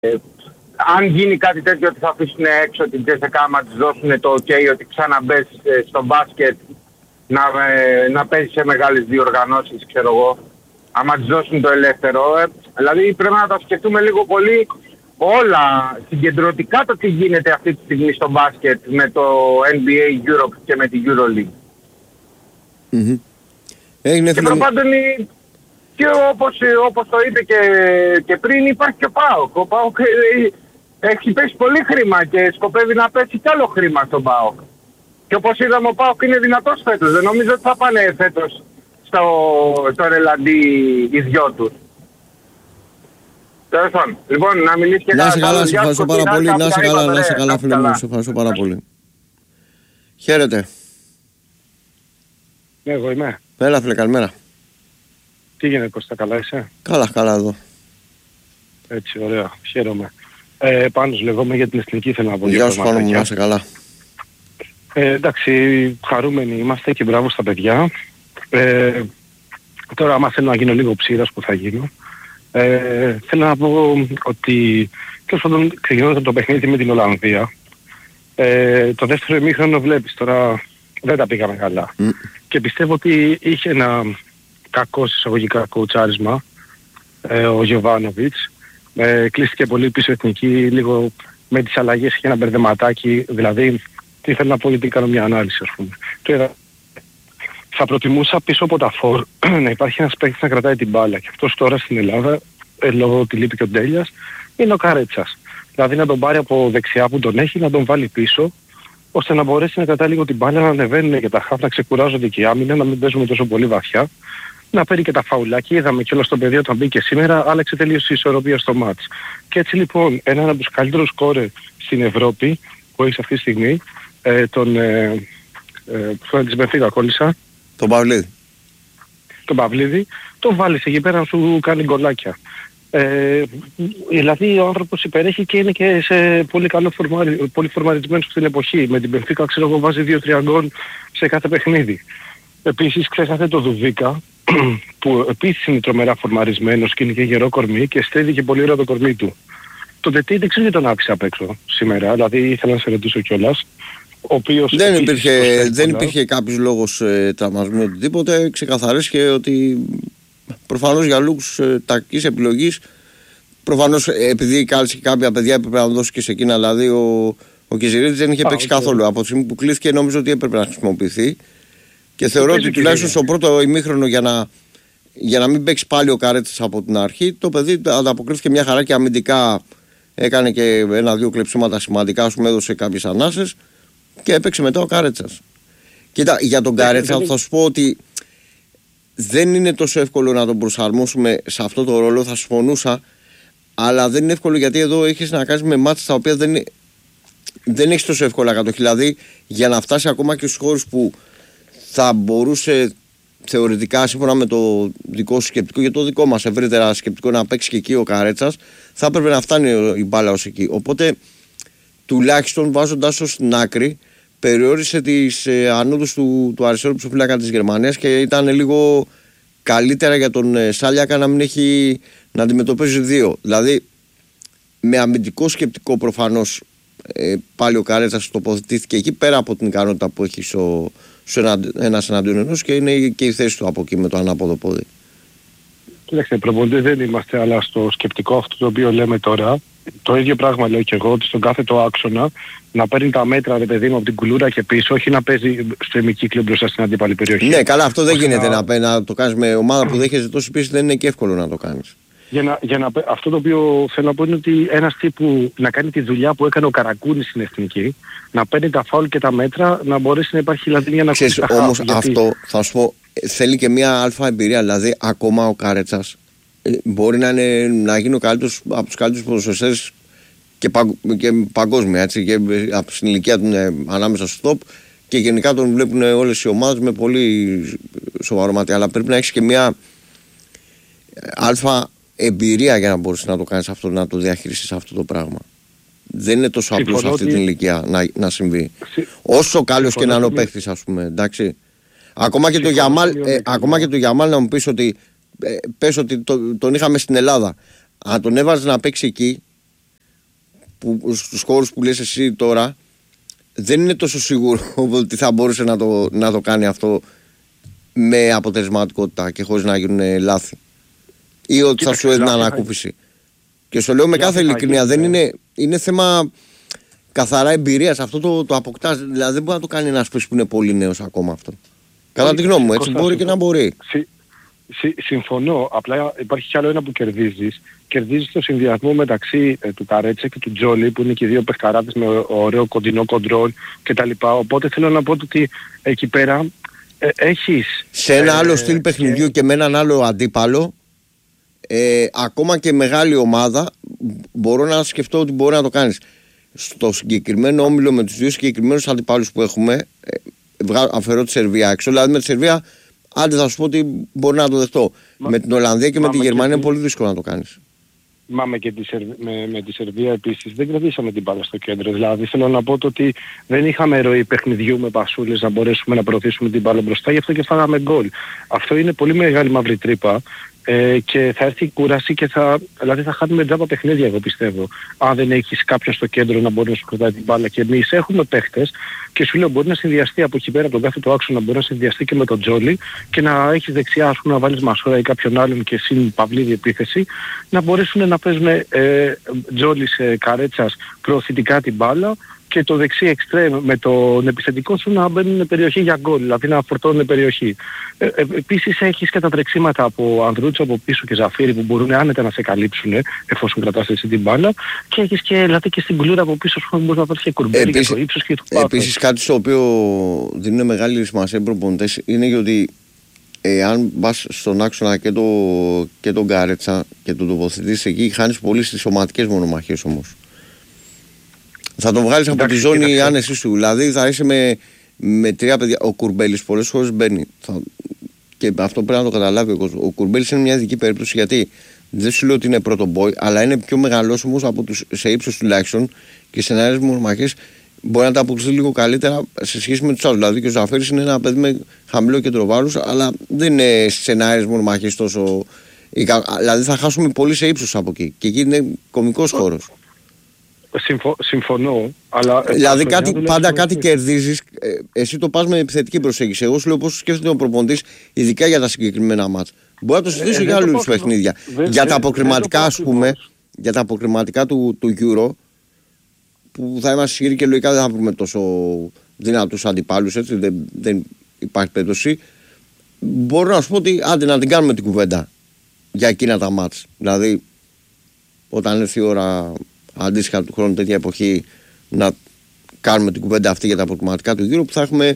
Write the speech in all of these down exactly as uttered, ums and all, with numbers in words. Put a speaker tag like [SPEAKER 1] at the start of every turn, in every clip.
[SPEAKER 1] αν γίνει κάτι τέτοιο ότι θα αφήσουν έξω την Τζέσσεκα, άμα της δώσουν το ok ότι ξαναμπες στο μπάσκετ να, να παίζει σε μεγάλες διοργανώσεις, ξέρω εγώ, άμα της δώσουν το ελεύθερο. Ε, δηλαδή πρέπει να τα σκεφτούμε λίγο πολύ όλα συγκεντρωτικά το τι γίνεται αυτή τη στιγμή στο μπάσκετ με το N B A Europe και με τη EuroLeague.
[SPEAKER 2] Mm-hmm. Έγινε
[SPEAKER 1] και προπάντων και όπως, όπως το είπε και, και πριν υπάρχει και ο ΠΑΟΚ. Ο ΠΑΟΚ έχει πέσει πολύ χρήμα και σκοπεύει να πέσει κι άλλο χρήμα στον ΠΑΟΚ. Και όπως είδαμε ο ΠΑΟΚ είναι δυνατός φέτος. Δεν νομίζω ότι θα πάνε φέτος στο, στο ρελαντί οι δυο τους. Τέλος πάντων. Λοιπόν, να μιλήσει και
[SPEAKER 2] να είσαι καλά, σε ευχαριστώ πάρα πολύ. Να είσαι καλά, να είσαι καλά φίλε μου. Σε ευχαριστώ πάρα πολύ. Χαίρετε.
[SPEAKER 3] Ναι, εγώ είμαι.
[SPEAKER 2] Έλα φίλε, καλημέρα.
[SPEAKER 3] Τι γίνεται Κώστα, καλά είσαι?
[SPEAKER 2] Καλά, καλά εδώ.
[SPEAKER 3] Έτσι, ωραία, χαίρομαι. Ε, Πάνος λέγομαι, για την εθνική ήθελα να πω.
[SPEAKER 2] Γεια σου Πάνο μου, να είσαι καλά.
[SPEAKER 3] Ε, εντάξει, χαρούμενοι είμαστε και μπράβο στα παιδιά. Ε, τώρα άμα θέλω να γίνω λίγο ψήρας που θα γίνω. Ε, θέλω να πω ότι τέλος πάντων ξεκινώντας το παιχνίδι με την Ολλανδία, ε, το δεύτερο ημίχρονο βλέπεις τώρα δεν τα πήγαμε καλά. Mm. Και πιστεύω ότι είχε ένα κακό εισαγωγικά κοουτσάρισμα ε, ο Γιοβάνοβιτς. Ε, κλείστηκε πολύ πίσω εθνική, λίγο με τις αλλαγές είχε ένα μπερδεματάκι, δηλαδή τι θέλω να πω γιατί κάνω μια ανάλυση ας πούμε. Το είδα. Θα προτιμούσα πίσω από τα φορ να υπάρχει ένας παίκτης να κρατάει την μπάλα και αυτός τώρα στην Ελλάδα, ε, λόγω ότι λείπει και ο Ντέλιας, είναι ο Καρέτσας. Δηλαδή να τον πάρει από δεξιά που τον έχει, να τον βάλει πίσω, ώστε να μπορέσει να κρατάει λίγο την μπάλα, να ανεβαίνουν και τα χαφ, να ξεκουράζονται και οι άμυνα, να μην παίζουμε τόσο πολύ βαθιά, να παίρνει και τα φαουλάκια. Είδαμε κιόλας στο παιδί όταν μπήκε σήμερα, άλλαξε τελείως η ισορροπία στο μάτς. Και έτσι λοιπόν, έναν από τους καλύτερους σκόρερ στην Ευρώπη που έχει αυτή τη στιγμή, ε, τον ε, ε, της Μπενφίκα κόλλησα.
[SPEAKER 2] Τον Παυλίδη.
[SPEAKER 3] Τον Παυλίδη, τον βάλεις εκεί πέρα να σου κάνει γκολάκια. Ε, δηλαδή ο άνθρωπος υπερέχει και είναι και σε πολύ καλό φορμάρι, πολύ φορμαρισμένος στην εποχή. Με την Μπενφίκα ξέρω εγώ βάζει δύο τρία γκολ σε κάθε παιχνίδι. Επίσης ξέχασε το Δουβίκα που επίσης είναι τρομερά φορμαρισμένος και είναι και γερό κορμί και στέλνει και πολύ ωραίο το κορμί του. Το Τετή δεν ξέρω γιατί τον άφησε απ' έξω σήμερα, δηλαδή ήθελα να σε ρωτήσω κιόλας. Ο οποίος
[SPEAKER 2] δεν υπήρχε, δεν υπήρχε κάποιος λόγος ε, τραυματισμού οτιδήποτε, ξεκαθαρίστηκε ότι προφανώς για λόγους ε, τακτικής επιλογής, προφανώς ε, επειδή κάλεσε και κάποια παιδιά έπρεπε να δώσει και σε εκείνα, δηλαδή ο, ο Κιζηρίδης δεν είχε Α, παίξει okay. καθόλου. Από τη στιγμή που κλείθηκε νόμιζα ότι έπρεπε να χρησιμοποιηθεί και θεωρώ ότι τουλάχιστον στο πρώτο ημίχρονο για να, για να μην παίξει πάλι ο Καρέτσας από την αρχή, το παιδί ανταποκρίθηκε μια χαρά και αμυντικά έκανε και ένα-δύο κλεψίματα σημαντικά, σου έδωσε κάποιες ανάσες. Και έπαιξε μετά ο Καρέτσας. Κοίτα, για τον Καρέτσα θα σου πω ότι δεν είναι τόσο εύκολο να τον προσαρμόσουμε σε αυτό το ρόλο, θα συμφωνούσα, αλλά δεν είναι εύκολο γιατί εδώ έχεις να κάνεις με μάτς τα οποία δεν, δεν έχεις τόσο εύκολα κατοχή. Δηλαδή για να φτάσει ακόμα και στους χώρους που θα μπορούσε θεωρητικά σύμφωνα με το δικό σου σκεπτικό, για το δικό μας ευρύτερα σκεπτικό να παίξει και εκεί ο Καρέτσας, θα έπρεπε να φτάνει η μπάλα ως εκεί. Οπότε τουλάχιστον βάζοντάς το στην άκρη, περιόρισε τις ε, ανόδους του, του αριστερού ψηφιλάκα της Γερμανίας και ήταν λίγο καλύτερα για τον ε, Σάλιακα να μην έχει να αντιμετωπίζει δύο. Δηλαδή, με αμυντικό σκεπτικό προφανώς ε, πάλι ο Καρέτσας τοποθετήθηκε εκεί πέρα από την ικανότητα που έχει στο, στο ένα, ένας εναντίον ενός και είναι και η θέση του από εκεί με το ανάποδο πόδι.
[SPEAKER 3] Κοίταξε, προπονητές δεν είμαστε, αλλά στο σκεπτικό αυτό το οποίο λέμε τώρα, το ίδιο πράγμα λέω και εγώ, ότι στον κάθε το άξονα να παίρνει τα μέτρα, ρε παιδί μου, από την κουλούρα και πίσω, όχι να παίζει στο ημικύκλιο μπροστά στην αντίπαλη περιοχή. Ναι,
[SPEAKER 2] καλά, αυτό δεν όχι γίνεται να... Να, να το κάνεις με ομάδα που δέχεσαι τόση πίεση, δεν είναι και εύκολο να το κάνεις.
[SPEAKER 3] Για να, για να, αυτό το οποίο θέλω να πω είναι ότι ένας τύπου να κάνει τη δουλειά που έκανε ο Καρακούνης στην Εθνική, να παίρνει τα φάουλ και τα μέτρα, να μπορέσει να υπάρχει δηλαδή για να ακούσει τα
[SPEAKER 2] όμως
[SPEAKER 3] γιατί...
[SPEAKER 2] αυτό θα σου πω, θέλει και μια αλφα εμπειρία, δηλαδή ακόμα ο Καρέτσας μπορεί να, είναι, να γίνει ο καλύτερος από τους καλύτερους ποδοσφαιριστές και, παγκ, και παγκόσμια, έτσι, και από την ηλικία του είναι ανάμεσα στο top και γενικά τον βλέπουν όλες οι ομάδες με πολύ σοβαρό μάτι, αλλά πρέπει να έχεις και μια αλφα εμπειρία για να μπορείς να το κάνεις αυτό, να το διαχειριστείς αυτό το πράγμα. Δεν είναι τόσο απλό σε αυτή την ηλικία να, να συμβεί. Συ... Όσο καλός και να είναι ο παίχτης, ας πούμε, εντάξει. Ακόμα και, το Γιαμάλ, ε, ακόμα και το Γιαμάλ να μου πεις ότι ε, πες ότι το, τον είχαμε στην Ελλάδα. Αν τον έβαζε να παίξει εκεί, που, στους χώρους που λες εσύ τώρα, δεν είναι τόσο σίγουρο ότι θα μπορούσε να το, να το κάνει αυτό με αποτελεσματικότητα και χωρίς να γίνουν λάθη. Ή ότι θα σου έδινε ανακούφιση. Και σου λέω με κάθε ειλικρίνεια, δεν είναι, είναι θέμα καθαρά εμπειρίας. Αυτό το, το αποκτάς. Δηλαδή δεν μπορεί να το κάνει ένας που είναι πολύ νέος ακόμα αυτό. Κατά τη γνώμη μου, έτσι μπορεί και να μπορεί.
[SPEAKER 3] Συ, συμφωνώ. Απλά υπάρχει κι άλλο ένα που κερδίζεις. Κερδίζεις το συνδυασμό μεταξύ ε, του Καρέτσα και του Τζόλι, που είναι και οι δύο παιχταράδες με ωραίο κοντινό κοντρόλ κτλ. Οπότε θέλω να πω ότι εκεί πέρα ε, έχεις...
[SPEAKER 2] Σε ένα
[SPEAKER 3] ε,
[SPEAKER 2] άλλο στυλ παιχνιδιού και... και με έναν άλλο αντίπαλο, ε, ακόμα και μεγάλη ομάδα, μπορώ να σκεφτώ ότι μπορεί να το κάνεις. Στο συγκεκριμένο όμιλο με τους δύο συγκεκριμένους αντιπάλους που έχουμε, ε, αφαιρώ τη Σερβία έξω, δηλαδή με τη Σερβία... Άντε θα σου πω ότι μπορεί να το δεχτώ. Μα, με την Ολλανδία και με τη Γερμανία και είναι πολύ δύσκολο να το κάνεις.
[SPEAKER 3] Μα με, και τη Σερ... με, με τη Σερβία επίσης δεν κρατήσαμε την μπάλα στο κέντρο. Δηλαδή θέλω να πω το ότι δεν είχαμε ροή παιχνιδιού με πασούλες να μπορέσουμε να προωθήσουμε την μπάλα μπροστά, γι' αυτό και φάγαμε γκολ. Αυτό είναι πολύ μεγάλη μαύρη τρύπα. Ε, και θα έρθει η κούραση και θα, δηλαδή θα χάνουμε τζάμπα παιχνίδια, εγώ πιστεύω. Αν δεν έχεις κάποιον στο κέντρο να μπορεί να σου κρατάει την μπάλα. Και εμείς έχουμε παίχτες και σου λέω μπορεί να συνδυαστεί από εκεί πέρα από τον κάθε το άξονα, μπορεί να συνδυαστεί και με τον Τζόλι και να έχεις δεξιά, ας πούμε, να βάλεις Μασόρα ή κάποιον άλλον και συν Παυλίδη επίθεση, να μπορέσουν να παίζουν ε, Τζόλις ε, Καρέτσας προωθητικά την μπάλα και το δεξί εξτρέμ με τον επιθετικό σου να μπαίνουν περιοχή για γκολ, δηλαδή να φορτώνουν περιοχή. Ε, ε, επίσης έχεις και τα τρεξίματα από Ανδρούτσο από πίσω και Ζαφύρι που μπορούν άνετα να σε καλύψουν εφόσον κρατάς εσύ την μπάλα, και έχεις και, δηλαδή, και στην κουλούρα από πίσω που μπορεί να πάρει και κουρμπέλι για το ύψος και το πάθος.
[SPEAKER 2] Επίσης κάτι στο οποίο δίνουν μεγάλη σημασία οι προπονητές είναι ότι εάν πας στον άξονα και, το, και τον Γκάρετσα και τον τοποθετήσεις εκεί, χάνεις πολύ στις σωματικές μονομαχίες όμως. Θα τον βγάλεις από τη ζώνη άνεσή σου. Δηλαδή θα είσαι με, με τρία παιδιά. Ο Κουρμπέλης πολλές φορές μπαίνει. Θα... Και αυτό πρέπει να το καταλάβει ο κόσμος. Ο Κουρμπέλης είναι μια ειδική περίπτωση, γιατί δεν σου λέω ότι είναι πρώτο μπόι, αλλά είναι πιο μεγάλος όμως από τους, σε ύψος τουλάχιστον, και σε νεαρές μονομαχίες μπορεί να τα αποκτήσει λίγο καλύτερα σε σχέση με τους άλλους. Δηλαδή και ο Ζαφέρης είναι ένα παιδί με χαμηλό κέντρο βάρους, αλλά δεν είναι σε νεαρές μονομαχίες τόσο. Δηλαδή θα χάσουμε πολύ σε ύψος από εκεί. Και εκεί είναι κωμικός χώρος.
[SPEAKER 3] Συμφω, συμφωνώ, αλλά...
[SPEAKER 2] Δηλαδή κάτι, πάντα κάτι κερδίζεις, ε, εσύ το πας με επιθετική προσέγγιση. Εγώ σου λέω πώς σκέφτεται ο προπονητής, ειδικά για τα συγκεκριμένα μάτς. Μπορεί να το συζητήσω ε, για άλλους παιχνίδια. Δε, για, δε, τα αποκριματικά, ας πούμε, για τα αποκριματικά του, του Euro, που θα είμαστε ισχυροί και λογικά δεν θα βρούμε τόσο δυνατούς αντιπάλους, έτσι, δεν, δεν υπάρχει περίπτωση. Μπορώ να σου πω ότι άντε να την κάνουμε την κουβέντα για εκείνα τα μάτς. Δηλαδή, όταν έρθει η ώρα... αντίστοιχα του χρόνου τέτοια εποχή να κάνουμε την κουβέντα αυτή για τα αποκριματικά του γύρου, που θα έχουμε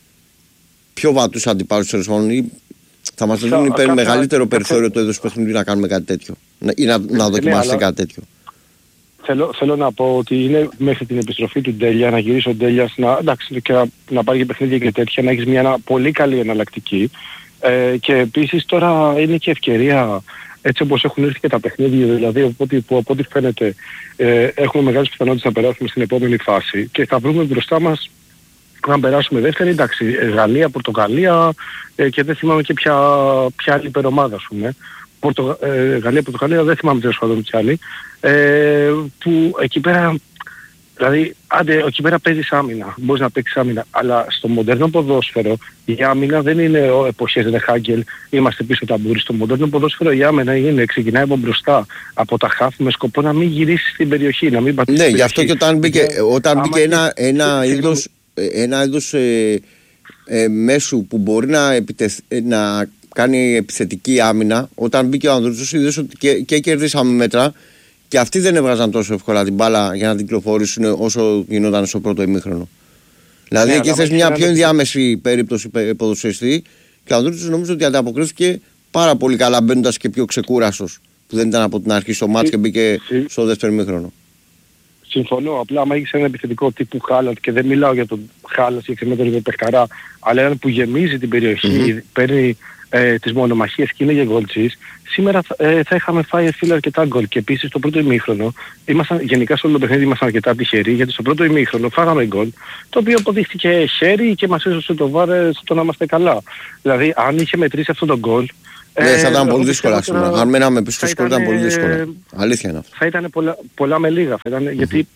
[SPEAKER 2] πιο βατούς αντιπάλους ή θα μας δίνουν υπέρ μεγαλύτερο περιθώριο το είδος παιχνιδιού να κάνουμε κάτι τέτοιο ή να, να δοκιμάσετε κάτι τέτοιο.
[SPEAKER 3] Θέλω, θέλω να πω ότι είναι μέχρι την επιστροφή του Ντέλια, να γυρίσει ο Ντέλιας να, εντάξει, και να, να πάρει και παιχνίδια και τέτοια, να έχεις μια ένα, πολύ καλή εναλλακτική, ε, και επίσης τώρα είναι και ευκαιρία, έτσι όπως έχουν έρθει και τα παιχνίδια, δηλαδή οπότε, που από ό,τι φαίνεται ε, έχουμε μεγάλες πιθανότητες να περάσουμε στην επόμενη φάση και θα βρούμε μπροστά μας, αν περάσουμε δεύτερη, εντάξει, Γαλλία, Πορτογαλία ε, και δεν θυμάμαι και ποια, ποια άλλη υπερομάδα, ας πούμε. Πορτο, ε, Γαλλία, Πορτογαλία, δεν θυμάμαι τέλος πάντων ποια άλλη. Ε, που εκεί πέρα, δηλαδή, άντε, εκεί πέρα παίζεις άμυνα, μπορείς να παίξεις άμυνα, αλλά στο μοντέρνο ποδόσφαιρο η άμυνα δεν είναι ο εποχές Ρεχάγκελ, είμαστε πίσω ταμπούρι. Στο μοντέρνο ποδόσφαιρο η άμυνα είναι, ξεκινάει από μπροστά, από τα χάφη, με σκοπό να μην γυρίσεις στην περιοχή, να μην πατήσεις.
[SPEAKER 2] Ναι, γι' αυτό και όταν μπήκε, όταν μπήκε ένα, ένα είδος, ένα είδος ε, ε, μέσου που μπορεί να, επιτεθ, να κάνει επιθετική άμυνα, όταν μπήκε ο Ανδρούτσος, είδες ότι και, και κερδίσαμε μέτρα. Και αυτοί δεν έβγαζαν τόσο εύκολα την μπάλα για να την κυκλοφορήσουν όσο γινόταν στο πρώτο ημίχρονο. Δηλαδή ναι, εκεί θες μια πιο ενδιάμεση περίπτωση ποδοσφαιριστή και ο Ανδρούτσος νομίζω ότι ανταποκρίθηκε πάρα πολύ καλά, μπαίνοντας και πιο ξεκούραστος, που δεν ήταν από την αρχή στο μάτς και μπήκε Συ... στο δεύτερο ημίχρονο.
[SPEAKER 3] Συμφωνώ. Απλά άμα έχεις ένα επιθετικό τύπου Χάλαντ, και δεν μιλάω για τον Χάλαντ συγκεκριμένα τον Περκαρά, αλλά έναν που γεμίζει την περιοχή, mm-hmm. παίρνει ε, τις μονομαχίες και είναι για γκολτσής, σήμερα ε, θα είχαμε φάει φίλε αρκετά γκολ. Και επίσης στο πρώτο ημίχρονο, ήμασταν, γενικά σε όλο το παιχνίδι ήμασταν αρκετά τυχεροί, γιατί στο πρώτο ημίχρονο φάγαμε γκολ, το οποίο αποδείχθηκε χέρι και μας έσωσε το βάρ στο να είμαστε καλά. Δηλαδή αν είχε μετρήσει αυτό το γκολ,
[SPEAKER 2] ναι, θα ήταν ε, πολύ δύσκολα. Αν μέναμε πίσω στο σκορ ήταν πολύ δύσκολα. Αλήθεια είναι αυτό.
[SPEAKER 3] Θα ήταν πολλά, πολλά με λίγα. Θα ήταν, mm-hmm. Γιατί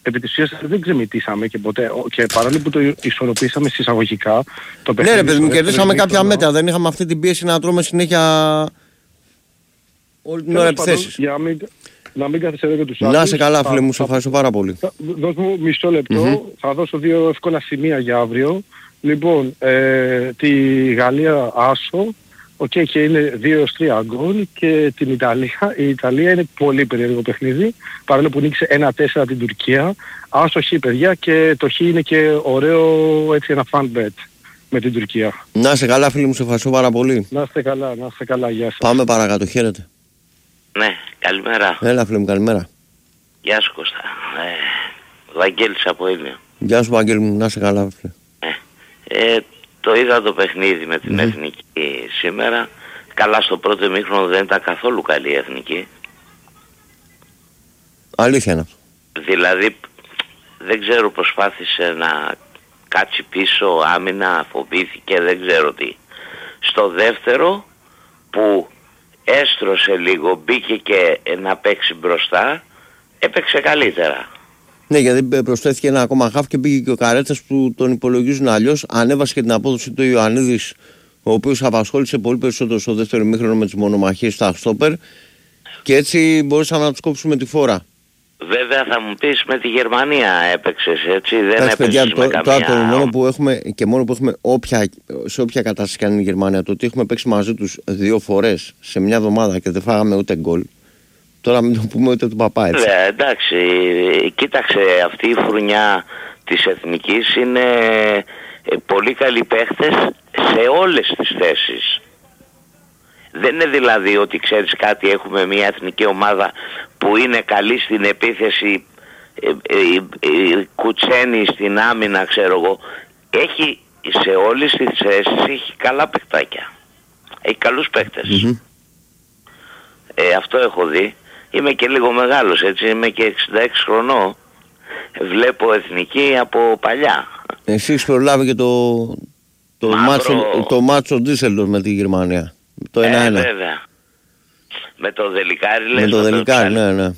[SPEAKER 3] επί της ουσίας δεν ξεμητήσαμε και ποτέ. Και παρόλο που το ισορροπήσαμε συσσαγωγικά, το παιχνίδι...
[SPEAKER 2] Ναι ρε παιδί μου, κερδίσαμε κάποια μέτρα. Δεν είχαμε αυτή την πίεση να τρώμε συνέχεια όλη την ώρα επιθέσεις.
[SPEAKER 3] Για να μην, να μην καθυστερώ και τους άλλους.
[SPEAKER 2] Να σε καλά φίλε μου, σε ευχαριστώ πάρα πολύ.
[SPEAKER 3] Δώσ' μου μισό λεπτό, mm-hmm. θα δώσω δύο εύκολα σημεία για αύριο. Λοιπόν, ε, τη Γαλλία άσο, οκ, okay, και είναι δύο τρία γκολ, και την Ιταλία. Η Ιταλία είναι πολύ περίεργο παιχνίδι, παρόλο που νίκησε ένα τέσσερα την Τουρκία. Άσο χ παιδιά, και το χ είναι και ωραίο, έτσι, ένα fun bet με την Τουρκία.
[SPEAKER 2] Να σε καλά φίλε μου, σε ευχαριστώ πάρα πολύ.
[SPEAKER 3] Να είστε καλά, να είστε καλά, γεια σας.
[SPEAKER 2] Πάμε παρακάτω, χαίρετε.
[SPEAKER 4] Ναι, καλημέρα.
[SPEAKER 2] Έλα φίλε μου, καλημέρα.
[SPEAKER 4] Γεια σου Κώστα. Ε, Βαγγέλης από Ήλιο.
[SPEAKER 2] Γεια σου Βαγγέλη μου, να σε καλά φίλε.
[SPEAKER 4] Ε, το είδα το παιχνίδι με την mm. Εθνική σήμερα. Καλά, στο πρώτο ημίχρονο δεν ήταν καθόλου καλή η Εθνική.
[SPEAKER 2] Αλήθεια είναι αυτό.
[SPEAKER 4] Δηλαδή δεν ξέρω, προσπάθησε να κάτσει πίσω, άμυνα, φοβήθηκε, δεν ξέρω τι. Στο δεύτερο που έστρωσε λίγο, μπήκε και να παίξει μπροστά, έπαιξε καλύτερα.
[SPEAKER 2] Ναι, γιατί προσθέθηκε ένα ακόμα χαφ και πήγε και ο Καρέτσας που τον υπολογίζουν αλλιώς. Ανέβασε και την απόδοση του Ιωαννίδης, ο οποίος απασχόλησε πολύ περισσότερο στο δεύτερο ημίχρονο με τις μονομαχίες στα στόπερ, και έτσι μπορούσαμε να τους κόψουμε τη φόρα.
[SPEAKER 4] Βέβαια θα μου πεις, με τη Γερμανία έπαιξες, έτσι, δεν
[SPEAKER 2] έπαιξες
[SPEAKER 4] παιδιά, με
[SPEAKER 2] το,
[SPEAKER 4] καμία...
[SPEAKER 2] Τώρα το μόνο που έχουμε, και μόνο που έχουμε όποια, σε όποια κατάσταση κάνει η Γερμανία, το ότι έχουμε παίξει μαζί τους δύο φορές σε μια εβδομάδα και δεν φάγαμε ούτε γκολ. Τώρα μην το πούμε ούτε του παπά, έτσι.
[SPEAKER 4] Ναι, εντάξει, κοίταξε, αυτή η φουρνιά της Εθνικής είναι πολύ καλοί παίχτες σε όλες τις θέσεις. Δεν είναι δηλαδή ότι ξέρεις κάτι, έχουμε μια εθνική ομάδα που είναι καλή στην επίθεση, ε, ε, ε, κουτσένει στην άμυνα, ξέρω εγώ. Έχει σε όλες τις θέσεις, έχει καλά παιχτάκια. Έχει καλούς παίχτες. Mm-hmm. Ε, αυτό έχω δει. Είμαι και λίγο μεγάλος, έτσι, είμαι και εξήντα έξι χρονών. Βλέπω εθνική από παλιά.
[SPEAKER 2] Εσείς προλάβει και το, το,
[SPEAKER 4] Μαύρο...
[SPEAKER 2] μάτσο, το μάτσο Ντίσσελντορφ με τη Γερμανία. Το ένα ένα.
[SPEAKER 4] Ε, βέβαια. Με το Δελικάρι λες.
[SPEAKER 2] Με το Δελικάρι, ναι, ναι.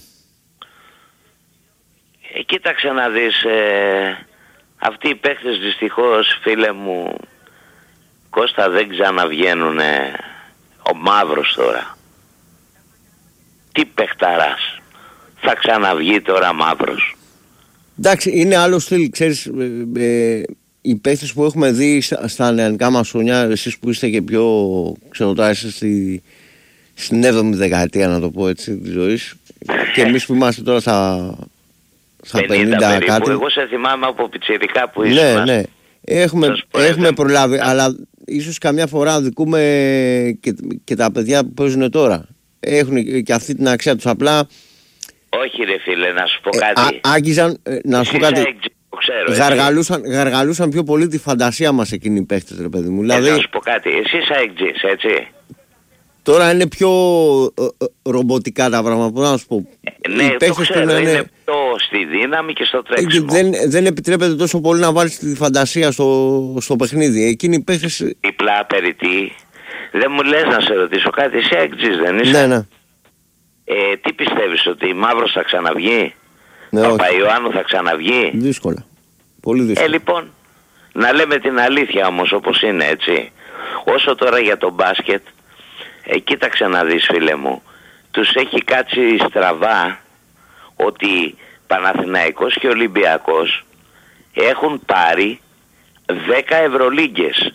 [SPEAKER 4] Ε, κοίταξε να δεις, ε, αυτοί οι παίχτες δυστυχώς, φίλε μου, Κώστα, δεν ξαναβγαίνουνε. Ο Μαύρος τώρα. Τι παιχταράς. Θα ξαναβγεί τώρα Μαύρος.
[SPEAKER 2] Εντάξει, είναι άλλο στυλ, ξέρεις, ε, ε, οι παίχτες που έχουμε δει στα, στα νεανικά μας χρονιά, εσείς που είστε και πιο, ξέρω τώρα, είστε στη, στην έβδομη δεκαετία, να το πω έτσι, της ζωής, και εμείς που είμαστε τώρα στα, στα πενήντα κάτι.
[SPEAKER 4] Εγώ σε θυμάμαι από πιτσιρικά που ήσουν.
[SPEAKER 2] Ναι, ναι. Έχουμε, έχουμε προλάβει, αλλά ίσως καμιά φορά δικούμε και, και τα παιδιά που παίζουν τώρα. Έχουν και αυτή την αξία τους, απλά...
[SPEAKER 4] Όχι ρε φίλε, να σου πω κάτι.
[SPEAKER 2] Ε, α, άγγιζαν, ε, να σου πω κάτι. Ξέρω, γαργαλούσαν, γαργαλούσαν πιο πολύ τη φαντασία μας εκείνοι οι παίχτες, ρε παιδί μου. Δηλαδή,
[SPEAKER 4] ε, να σου πω κάτι, εσύ είσαι αεκτζής, έτσι.
[SPEAKER 2] Τώρα είναι πιο ε, ε, ρομποτικά τα πράγματα, να σου πω.
[SPEAKER 4] Ε, ναι, οι το ξέρω, είναι, είναι πιο στη δύναμη και στο τρέξιμο.
[SPEAKER 2] Δεν, δεν επιτρέπεται τόσο πολύ να βάλεις τη φαντασία στο, στο παιχνίδι. Εκείνοι οι παίχτες...
[SPEAKER 4] Διπλά περιττή. Δεν μου λες να σε ρωτήσω κάτι, εσύ αεκτζής δεν είσαι?
[SPEAKER 2] Ναι, ναι.
[SPEAKER 4] Ε, τι πιστεύεις, ότι Μαύρος θα ξαναβγεί?
[SPEAKER 2] Ναι,
[SPEAKER 4] Παπαϊωάννου θα ξαναβγεί?
[SPEAKER 2] Δύσκολα. Πολύ δύσκολα.
[SPEAKER 4] Ε, λοιπόν, να λέμε την αλήθεια όμως όπως είναι, έτσι. Όσο τώρα για το μπάσκετ, ε, κοίταξε να δεις φίλε μου, τους έχει κάτσει στραβά ότι Παναθηναϊκός και Ολυμπιακός έχουν πάρει δέκα Ευρωλίγκες.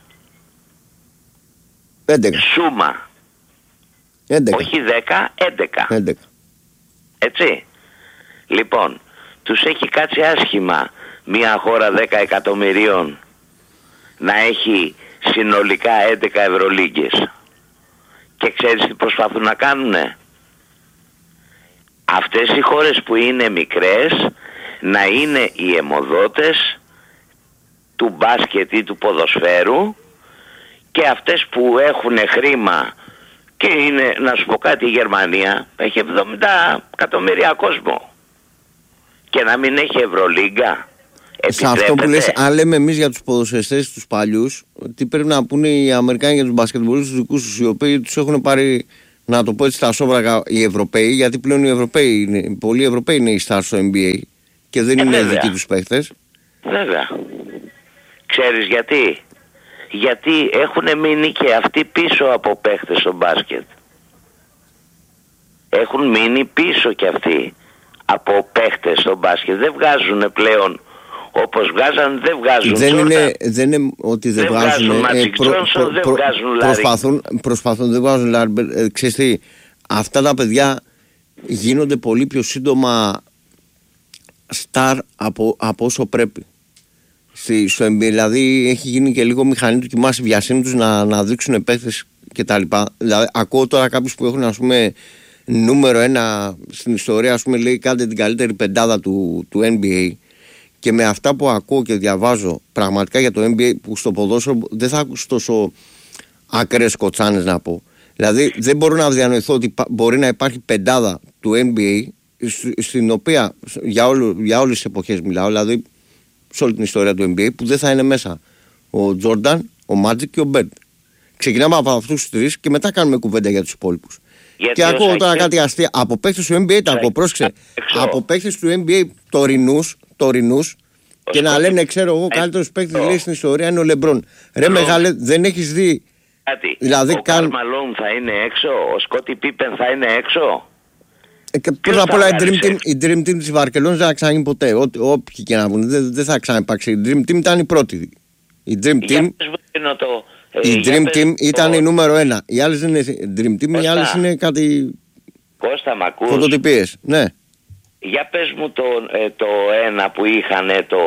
[SPEAKER 2] έντεκα.
[SPEAKER 4] Σούμα.
[SPEAKER 2] έντεκα.
[SPEAKER 4] Όχι δέκα, έντεκα.
[SPEAKER 2] έντεκα.
[SPEAKER 4] Έτσι. Λοιπόν, τους έχει κάτσει άσχημα μια χώρα δέκα εκατομμυρίων να έχει συνολικά έντεκα Ευρωλίγκες. Και ξέρεις τι προσπαθούν να κάνουνε? Αυτές οι χώρες που είναι μικρές να είναι οι αιμοδότες του μπάσκετ ή του ποδοσφαίρου, και αυτές που έχουν χρήμα, και είναι, να σου πω κάτι, η Γερμανία έχει εβδομήντα εκατομμύρια κόσμο, και να μην έχει Ευρωλίγκα.
[SPEAKER 2] Σε αυτό που λες, αν λέμε εμείς για τους ποδοσφαιριστές τους παλιούς, τι πρέπει να πούνε οι Αμερικάνοι για τους μπασκετμπολίστες τους δικούς τους, οι οποίοι τους έχουν πάρει, να το πω έτσι, στα σόβρακα οι Ευρωπαίοι, γιατί πλέον οι Ευρωπαίοι είναι, πολλοί Ευρωπαίοι είναι οι stars στο N B A, και δεν
[SPEAKER 4] ε,
[SPEAKER 2] είναι
[SPEAKER 4] βέβαια.
[SPEAKER 2] δικοί τους παίχτες.
[SPEAKER 4] Βέβαια. Ξέρεις γιατί? Γιατί έχουν μείνει και αυτοί πίσω από παίχτες στο μπάσκετ. Έχουν μείνει πίσω και αυτοί από παίχτες στο μπάσκετ. Δεν βγάζουν πλέον όπως βγάζαν, δεν βγάζουν.
[SPEAKER 2] Δεν
[SPEAKER 4] Τζόρνταν,
[SPEAKER 2] είναι, δεν είναι ότι δεν,
[SPEAKER 4] δεν
[SPEAKER 2] βγάζουν.
[SPEAKER 4] βγάζουν
[SPEAKER 2] ε,
[SPEAKER 4] Magic Johnson, δεν βγάζουν Larry.
[SPEAKER 2] προσπαθούν, προσπαθούν, δεν βγάζουν Larry. Ε, ξέρεις τι, αυτά τα παιδιά γίνονται πολύ πιο σύντομα star από, από όσο πρέπει. Στη, στο N B A δηλαδή έχει γίνει και λίγο μηχανή του κοιμάσαι βιασύνη τους να, να δείξουν παίχτες κτλ. Δηλαδή ακούω τώρα κάποιους που έχουν, ας πούμε, νούμερο ένα στην ιστορία, ας πούμε, λέει κάντε την καλύτερη πεντάδα του, του N B A, και με αυτά που ακούω και διαβάζω πραγματικά για το N B A, που στο ποδόσφαιρο δεν θα ακούσει τόσο ακραίες κοτσάνες να πω. Δηλαδή δεν μπορώ να διανοηθώ ότι μπορεί να υπάρχει πεντάδα του N B A στην οποία για, όλο, για όλες τις εποχές μιλάω, δηλαδή σε όλη την ιστορία του N B A, που δεν θα είναι μέσα ο Τζόρνταν, ο Magic και ο Bird. Ξεκινάμε από αυτούς τους τρεις και μετά κάνουμε κουβέντα για τους υπόλοιπους.
[SPEAKER 4] Γιατί
[SPEAKER 2] και ακούω τώρα
[SPEAKER 4] και...
[SPEAKER 2] κάτι αστεία από παίκτες του N B A, τα ακούω, πρόσεξε, από παίκτες του N B A τωρινούς, τωρινούς και να λένε, ξέρω εγώ, καλύτερος παίκτης λέει στην ιστορία είναι ο Λεμπρόν. Ρε μεγάλε, δεν έχεις δει.
[SPEAKER 4] Κάτι.
[SPEAKER 2] Δηλαδή,
[SPEAKER 4] ο Καρλ Μαλόν θα είναι έξω, ο Σκότι Πίπεν θα είναι έξω.
[SPEAKER 2] Ε, και πρώτα απ' όλα η Dream, Team, η Dream Team της Βαρκελόνης δεν θα ξαναγίνει ποτέ. Ό, όποιοι και να βγουν, δεν, δεν θα ξαναυπάρξει. Η Dream Team ήταν η πρώτη. Η Dream Team,
[SPEAKER 4] το,
[SPEAKER 2] η
[SPEAKER 4] ε,
[SPEAKER 2] Dream Team
[SPEAKER 4] το...
[SPEAKER 2] ήταν η νούμερο ένα. Οι άλλες δεν είναι Dream Team,
[SPEAKER 4] Κώστα,
[SPEAKER 2] οι άλλες είναι κάτι
[SPEAKER 4] Κώστα, μ' ακούς?
[SPEAKER 2] φωτοτυπίες. Ναι.
[SPEAKER 4] Για πες μου το, ε, το ένα που είχαν το,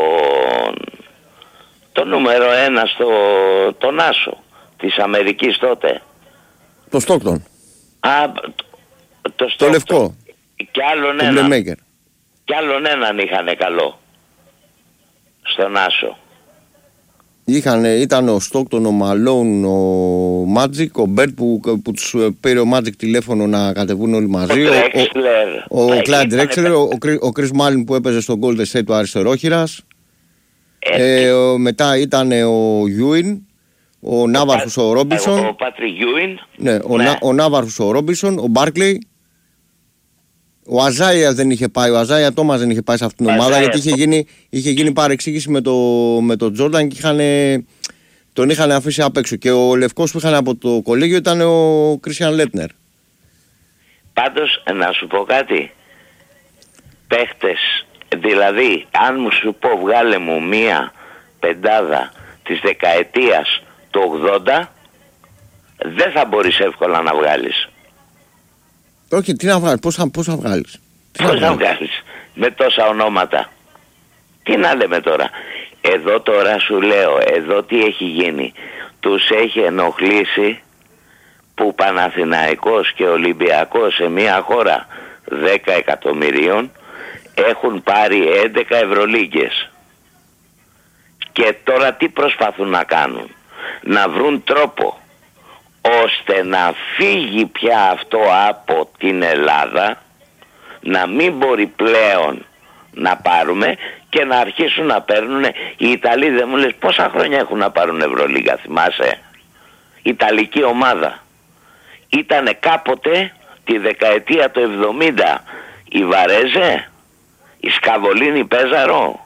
[SPEAKER 4] το νούμερο ένα στο τον Άσο της Αμερικής τότε.
[SPEAKER 2] Το Στόκτον.
[SPEAKER 4] Α, το, το,
[SPEAKER 2] το λευκό.
[SPEAKER 4] Κι άλλον
[SPEAKER 2] το
[SPEAKER 4] έναν.
[SPEAKER 2] Playmaker.
[SPEAKER 4] Κι άλλον έναν είχανε καλό. Στον Άσο.
[SPEAKER 2] Είχαν, ήταν ο Στόκτον, ο Μαλόν, ο Μάτζικ, ο Μπέρτ που, που τους πήρε ο Μάτζικ τηλέφωνο να κατεβούν όλοι μαζί.
[SPEAKER 4] Ο Drexler.
[SPEAKER 2] Ο Κλάιντ Ντρέξλερ, ο Κρις Μάλιν που έπαιζε στον Golden State του αριστερόχειρας. Ε, ο, μετά ήταν ο Γιούιν, ο, ο Νάβαρχος ο Ρόμπινσον.
[SPEAKER 4] Ο Πάτρι Γιούιν.
[SPEAKER 2] Ναι, ο,
[SPEAKER 4] ναι.
[SPEAKER 2] Να, ο Νάβαρχος ο Ρόμπινσον, ο Μπάρκλεϊ. Ο Αζάια δεν είχε πάει, ο Αζάια Τόμας δεν είχε πάει σε αυτήν την ομάδα, γιατί είχε γίνει, είχε γίνει παρεξήγηση με τον με το Τζόρνταν και είχαν, τον είχαν αφήσει απ' έξω. Και ο λευκός που είχαν από το κολέγιο ήταν ο Κρίσιαν Λέτνερ.
[SPEAKER 4] Πάντως να σου πω κάτι. Παίχτες, δηλαδή αν μου σου πω βγάλε μου μία πεντάδα της δεκαετίας του ογδόντα, δεν θα μπορείς εύκολα να βγάλεις.
[SPEAKER 2] Όχι, τι να βγάλεις, πώς θα, πώς θα βγάλεις. Τι
[SPEAKER 4] πώς να βγάλεις με τόσα ονόματα. Τι να λέμε τώρα. Εδώ τώρα σου λέω, εδώ τι έχει γίνει. Τους έχει ενοχλήσει που Παναθηναϊκός και Ολυμπιακός σε μια χώρα δέκα εκατομμυρίων έχουν πάρει έντεκα Ευρωλίγκες. Και τώρα τι προσπαθούν να κάνουν? Να βρουν τρόπο ώστε να φύγει πια αυτό από την Ελλάδα, να μην μπορεί πλέον να πάρουμε και να αρχίσουν να παίρνουν. Οι Ιταλοί, δεν μου λες πόσα χρόνια έχουν να πάρουν Ευρωλίγα, θυμάσαι? Ιταλική ομάδα. Ήτανε κάποτε τη δεκαετία του εβδομήντα η Βαρέζε, η Σκαβολίνη, Πέζαρο.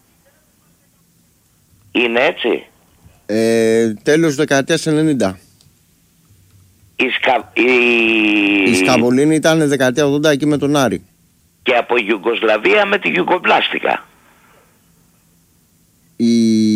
[SPEAKER 4] Είναι έτσι?
[SPEAKER 2] Ε, τέλος δεκαετίας ενενήντα.
[SPEAKER 4] Η, Σκα... η...
[SPEAKER 2] η Σκαβολίνη ήταν δεκαετία ογδόντα εκεί με τον Άρη.
[SPEAKER 4] Και από Ιουγκοσλαβία με τη Ιουγκοπλάστικα.
[SPEAKER 2] Η...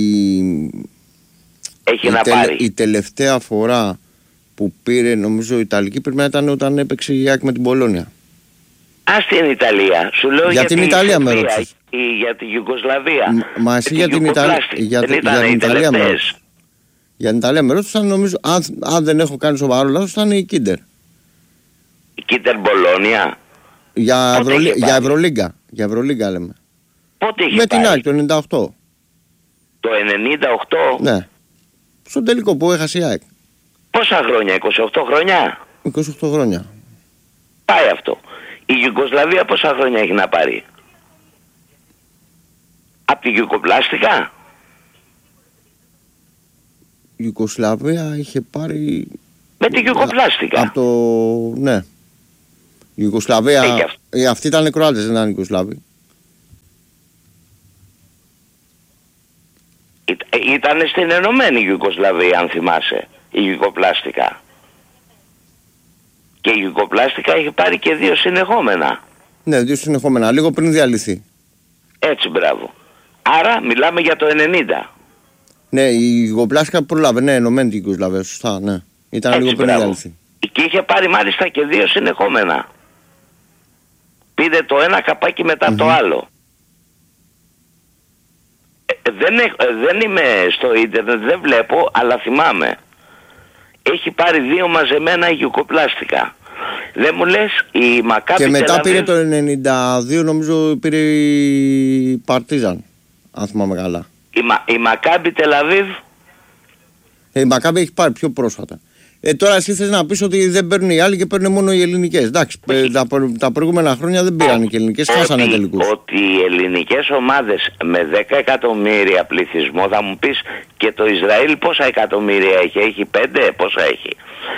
[SPEAKER 4] Έχει
[SPEAKER 2] η
[SPEAKER 4] να
[SPEAKER 2] τελε...
[SPEAKER 4] πάρει.
[SPEAKER 2] Η τελευταία φορά που πήρε, νομίζω η Ιταλική, πρέπει να ήταν όταν έπαιξε η ΑΕΚ με την Πολόνια.
[SPEAKER 4] Α, στην Ιταλία. Σου λέω για,
[SPEAKER 2] για την Ιταλία με
[SPEAKER 4] ρώτησες. Για τη Ιουγκοσλαβία.
[SPEAKER 2] Μα εσύ για την Ιταλία. Για, για την Ιταλία με ρώτησες. Για την Ιταλία με ρώτησαν, νομίζω, αν, αν δεν έχω κάνει σοβαρό λάθος, ήταν η Κίντερ.
[SPEAKER 4] Η Κίντερ Μπολόνια.
[SPEAKER 2] Για, Ευρω, για Ευρωλίγκα. Για Ευρωλίγκα λέμε.
[SPEAKER 4] Πότε είχε
[SPEAKER 2] με
[SPEAKER 4] πάει?
[SPEAKER 2] την ΑΕΚ το ενενήντα οκτώ.
[SPEAKER 4] Το ενενήντα οκτώ.
[SPEAKER 2] Ναι. Στον τελικό που έχασε η ΑΕΚ.
[SPEAKER 4] Πόσα χρόνια, είκοσι οκτώ χρόνια?
[SPEAKER 2] είκοσι οκτώ χρόνια.
[SPEAKER 4] Πάει αυτό. Η Ιουγκοσλαβία πόσα χρόνια έχει να πάρει? Από τη Ιουγκοπλάστικα.
[SPEAKER 2] Η Ιουγκοσλαβία είχε πάρει...
[SPEAKER 4] Με τη Ιουγκοπλάστικα.
[SPEAKER 2] Από το... ναι. Η Ιουγκοσλαβία... Ε, αυτή ήταν Κροάτες, δεν ήταν Ιουγκοσλάβοι.
[SPEAKER 4] ήταν στην Ενωμένη Ιουγκοσλαβία, αν θυμάσαι, η Ιουγκοπλάστικα. Και η Ιουγκοπλάστικα έχει πάρει και δύο συνεχόμενα.
[SPEAKER 2] Ναι, δύο συνεχόμενα, λίγο πριν διαλυθεί.
[SPEAKER 4] Έτσι, μπράβο. Άρα μιλάμε για το ενενήντα.
[SPEAKER 2] Ναι, η Ιουγκοπλάστικα προλάβε, ναι, Ενωμένη Ιουγκοσλαβία, σωστά, ναι. Ήταν
[SPEAKER 4] Έτσι,
[SPEAKER 2] λίγο πριν
[SPEAKER 4] μπράβο.
[SPEAKER 2] διαλυθεί.
[SPEAKER 4] Και είχε πάρει μάλιστα και δύο συνεχόμενα. Πήρε το ένα καπάκι μετά mm-hmm. το άλλο. Ε, δεν, έχ, δεν είμαι στο ίντερνετ, δεν βλέπω, αλλά θυμάμαι. Έχει πάρει δύο μαζεμένα Ιουγκοπλάστικα. Δεν μου λες η Μακάμπι
[SPEAKER 2] Και μετά
[SPEAKER 4] Τελαβίβ...
[SPEAKER 2] πήρε το ενενήντα δύο, νομίζω πήρε η Παρτίζαν, αν θυμάμαι καλά.
[SPEAKER 4] Η, Μα, η Μακάμπι Τελαβίβ...
[SPEAKER 2] Ε, η Μακάμπι έχει πάρει πιο πρόσφατα. Ε, τώρα εσύ θες να πεις ότι δεν παίρνουν οι άλλοι και παίρνουν μόνο οι ελληνικές. Εντάξει, ε, τα, τα προηγούμενα χρόνια δεν πήραν και οι ελληνικές, χάσανε τελικούς.
[SPEAKER 4] Ότι οι ελληνικές ομάδες με δέκα εκατομμύρια πληθυσμό, θα μου πεις και το Ισραήλ πόσα εκατομμύρια έχει, έχει πέντε, πόσα έχει.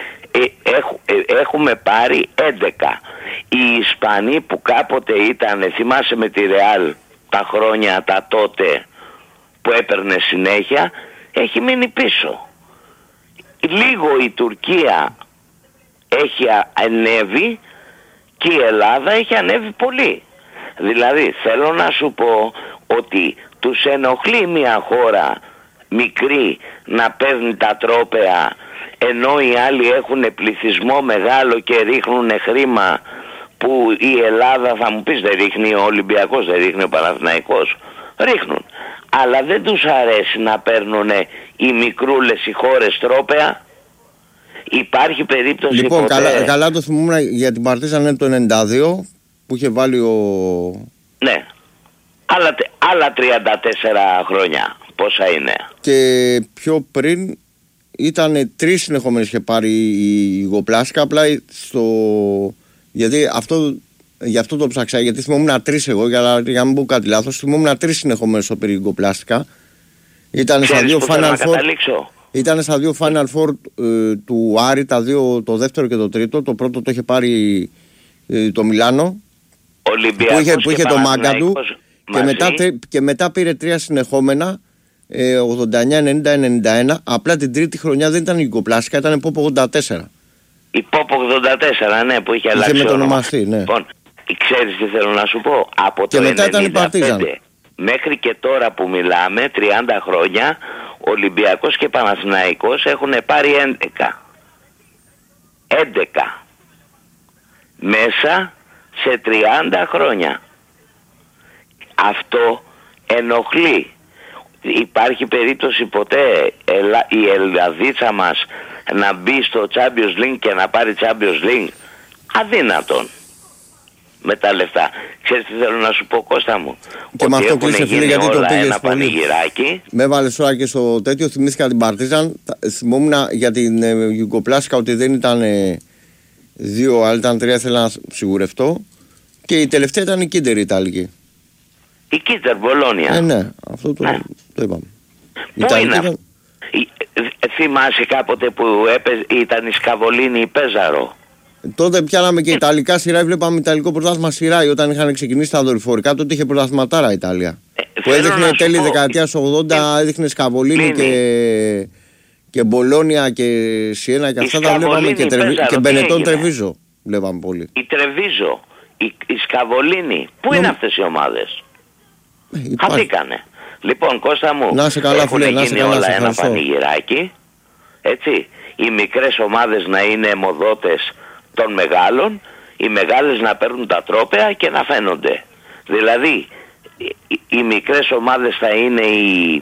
[SPEAKER 4] Ε, έχ, ε, έχουμε πάρει έντεκα. Οι Ισπανοί που κάποτε ήταν, θυμάσαι με τη Ρεάλ τα χρόνια τα τότε που έπαιρνε συνέχεια, έχει μείνει πίσω. Λίγο η Τουρκία έχει ανέβει και η Ελλάδα έχει ανέβει πολύ. Δηλαδή θέλω να σου πω ότι τους ενοχλεί μια χώρα μικρή να παίρνει τα τρόπαια, ενώ οι άλλοι έχουν πληθυσμό μεγάλο και ρίχνουν χρήμα που η Ελλάδα, θα μου πεις, δεν ρίχνει ο Ολυμπιακός, δεν ρίχνει ο Παναθηναϊκός, ρίχνουν. Αλλά δεν τους αρέσει να παίρνουν οι μικρούλες οι χώρες τρόπαια. Υπάρχει περίπτωση
[SPEAKER 2] λοιπόν,
[SPEAKER 4] ποτέ...
[SPEAKER 2] καλά, καλά το θυμούμαι για την Παρτίζαν είναι το ενενήντα δύο που είχε βάλει ο...
[SPEAKER 4] Ναι, άλλα, άλλα τριάντα τέσσερα χρόνια πόσα είναι.
[SPEAKER 2] Και πιο πριν ήταν τρεις συνεχόμενες είχε πάρει η Ιουγκοπλάστικα, απλά στο... γιατί αυτό... Γι' αυτό το ψάξα, γιατί θυμόμουν τρεις εγώ, για, για να μην πω κάτι λάθος. Θυμόμουν τρεις συνεχόμενες στο περί Ιουγκοπλάστικα. Ήταν στα δύο Final Four. Ήταν στα δύο Final Four ε, του Άρη, τα δύο, το δεύτερο και το τρίτο. Το πρώτο το είχε πάρει ε, το Μιλάνο.
[SPEAKER 4] Ολυμπιακός
[SPEAKER 2] που είχε, που είχε
[SPEAKER 4] και
[SPEAKER 2] το μάγκα του. Και μετά, και μετά πήρε τρία συνεχόμενα. Ε, ογδόντα εννιά ενενήντα ενενήντα ένα. Απλά την τρίτη χρονιά δεν ήταν η Ιουγκοπλάστικα, ήταν η Ποπ ογδόντα τέσσερα.
[SPEAKER 4] Η Ποπ ογδόντα τέσσερα, ναι, που είχε, είχε αλλάξει
[SPEAKER 2] με το ονομαστή, ναι.
[SPEAKER 4] Λοιπόν, ξέρεις τι θέλω να σου πω? Από
[SPEAKER 2] και
[SPEAKER 4] το
[SPEAKER 2] μετά
[SPEAKER 4] ενενήντα πέντε
[SPEAKER 2] ήταν η
[SPEAKER 4] μέχρι και τώρα που μιλάμε, τριάντα χρόνια, Ολυμπιακός και Παναθηναϊκός έχουν πάρει έντεκα. έντεκα. Μέσα σε τριάντα χρόνια. Αυτό ενοχλεί. Υπάρχει περίπτωση ποτέ η Ελλαδίτσα μας να μπει στο Champions League και να πάρει Champions League? Αδύνατον. Με τα λεφτά. Ξέρεις τι θέλω να σου πω, Κώστα μου?
[SPEAKER 2] Και με αυτό κλείσε, φίλε, γιατί το πήγες πολύ.
[SPEAKER 4] Πανηγυράκι.
[SPEAKER 2] Με έβαλες τώρα και στο τέτοιο, θυμήθηκα την Παρτίζαν. Θυμόμουν για την Ιουγκοπλάστικα ότι δεν ήταν ε, δύο, αλλά ήταν τρία, ήθελα να σιγουρευτώ. Και η τελευταία ήταν η Κίντερ η Ιταλική.
[SPEAKER 4] Η Κίντερ Μπολόνια.
[SPEAKER 2] Ε, ναι, αυτό το, ναι. το είπαμε.
[SPEAKER 4] Πού είναι αυτό? Θυμάσαι κάποτε που έπαιζε, ήταν η Σκαβολίνη η Πέζαρο?
[SPEAKER 2] Τότε πιάναμε και Ιταλικά σειρά, βλέπαμε Ιταλικό πρωτάθλημα σειρά. Όταν είχαν ξεκινήσει τα δορυφορικά, τότε είχε πρωταθληματάρα η Ιταλία. Ε, που έδειχνε τέλη δεκαετίας ογδόντα, έδειχνε Σκαβολίνη και, και Μπολόνια και Σιένα και αυτά τα βλέπαμε. Και, τρεβι, και Μπενετόν Τρεβίζο βλέπαμε πολύ.
[SPEAKER 4] Η Τρεβίζο, η, η Σκαβολίνη, πού Νο... είναι αυτές οι ομάδες? Ε, Χαθήκανε. Λοιπόν, Κώστα μου,
[SPEAKER 2] να σε καλά,
[SPEAKER 4] έχουν
[SPEAKER 2] φίλε,
[SPEAKER 4] γίνει
[SPEAKER 2] να σε καλά,
[SPEAKER 4] όλα
[SPEAKER 2] σε
[SPEAKER 4] ένα πανηγυράκι. Έτσι, οι μικρές ομάδες να είναι αιμοδότες των μεγάλων, οι μεγάλες να παίρνουν τα τρόπαια και να φαίνονται. Δηλαδή οι, οι μικρές ομάδες θα είναι η,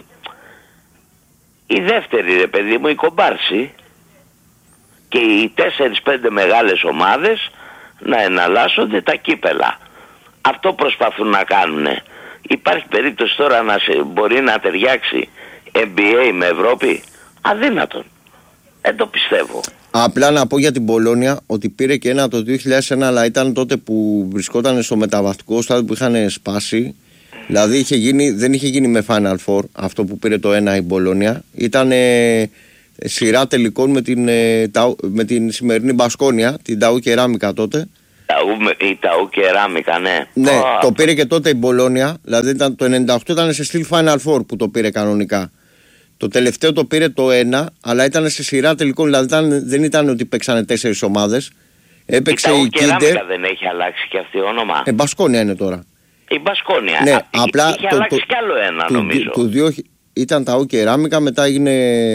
[SPEAKER 4] η δεύτερη, ρε παιδί μου, η κομπάρση, και οι τέσσερις πέντε μεγάλες ομάδες να εναλλάσσονται τα κύπελα. Αυτό προσπαθούν να κάνουν. Υπάρχει περίπτωση τώρα να σε, μπορεί να ταιριάξει N B A με Ευρώπη? Αδύνατον. Δεν το πιστεύω.
[SPEAKER 2] Απλά να πω για την Πολόνια ότι πήρε και ένα το δύο χιλιάδες ένα, αλλά ήταν τότε που βρισκόταν στο μεταβατικό στάδιο που είχαν σπάσει. Δηλαδή είχε γίνει, δεν είχε γίνει με Final Four αυτό που πήρε το ένα η Πολόνια. Ήταν ε, σειρά τελικών με την, ε, τα, με την σημερινή Μπασκόνια, την Ταού Κεράμικα τότε.
[SPEAKER 4] Η Ταού Κεράμικα, ναι.
[SPEAKER 2] Ναι,
[SPEAKER 4] oh.
[SPEAKER 2] το πήρε και τότε η Πολόνια. Δηλαδή ήταν, το ενενήντα οκτώ ήταν σε στυλ Final Four που το πήρε κανονικά. Το τελευταίο το πήρε το ένα, αλλά ήταν σε σειρά τελικών. Δηλαδή ήταν, δεν ήταν ότι παίξανε τέσσερις ομάδες. Έπαιξε η Κίντερ.
[SPEAKER 4] Δεν έχει αλλάξει και αυτή όνομα.
[SPEAKER 2] Ε, Μπασκόνια είναι τώρα.
[SPEAKER 4] Η Μπασκόνια.
[SPEAKER 2] Ναι,
[SPEAKER 4] Α,
[SPEAKER 2] απλά
[SPEAKER 4] είχε
[SPEAKER 2] το,
[SPEAKER 4] αλλάξει
[SPEAKER 2] το,
[SPEAKER 4] κι άλλο ένα
[SPEAKER 2] του,
[SPEAKER 4] νομίζω.
[SPEAKER 2] Του, του, του, ήταν τα ΟΚΕΡΑΜΙΚΑ, μετά έγινε.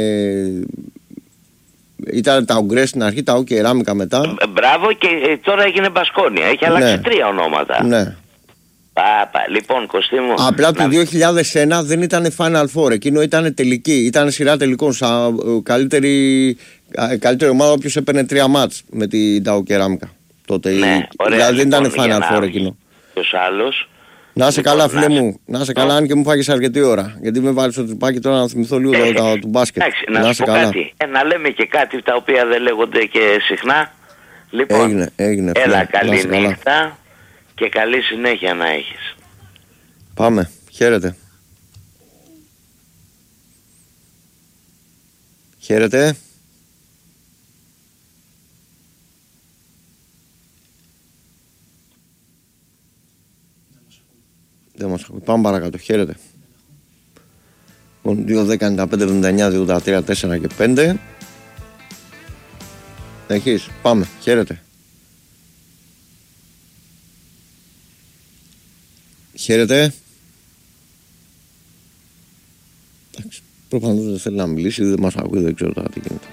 [SPEAKER 2] Ήταν τα Ογκρές στην αρχή, τα ΟΚΕΡΑΜΙΚΑ μετά.
[SPEAKER 4] Ε, μπράβο, και τώρα έγινε Μπασκόνια. Έχει αλλάξει ναι. τρία ονόματα.
[SPEAKER 2] Ναι.
[SPEAKER 4] Πάπα, λοιπόν, Κωστή μου.
[SPEAKER 2] Απλά
[SPEAKER 4] να...
[SPEAKER 2] το δύο χιλιάδες ένα δεν ήταν Final Four. Εκείνο ήταν τελική. Ήταν σειρά τελικών. Σαν καλύτερη, καλύτερη ομάδα όποιος έπαιρνε τρία μάτς με την Τάο Κεράμικα. Τότε.
[SPEAKER 4] Ναι, ωραία,
[SPEAKER 2] δηλαδή δεν
[SPEAKER 4] λοιπόν,
[SPEAKER 2] ήταν Final Four εκείνο.
[SPEAKER 4] Ποιος άλλος.
[SPEAKER 2] Να σε
[SPEAKER 4] λοιπόν,
[SPEAKER 2] καλά, φίλε
[SPEAKER 4] να
[SPEAKER 2] μου. Να σε καλά, αν και μου φάγεις αρκετή ώρα. Γιατί με βάλεις στο τρυπάκι τώρα να θυμηθώ λίγο
[SPEAKER 4] ε,
[SPEAKER 2] το, του μπάσκετ.
[SPEAKER 4] Εντάξει, να,
[SPEAKER 2] να
[SPEAKER 4] σου
[SPEAKER 2] σε
[SPEAKER 4] πω
[SPEAKER 2] καλά.
[SPEAKER 4] κάτι. Ε, να λέμε και κάτι τα οποία δεν λέγονται και συχνά. Λοιπόν,
[SPEAKER 2] έγινε, έγινε,
[SPEAKER 4] έλα,
[SPEAKER 2] φίλε.
[SPEAKER 4] καλή νύχτα και καλή συνέχεια να έχεις.
[SPEAKER 2] Πάμε. Χαίρετε. Χαίρετε. Δεν μας ακούει. Πάμε παρακάτω. Χαίρετε. δύο δέκα ενενήντα πέντε εβδομήντα εννιά δύο ογδόντα τρία τέσσερα και πέντε. Έχεις. Πάμε. Χαίρετε. Χαίρετε. Εντάξει. Προφανώς δεν θέλει να μιλήσει, δεν μας ακούει, δεν ξέρω τώρα τι γίνεται.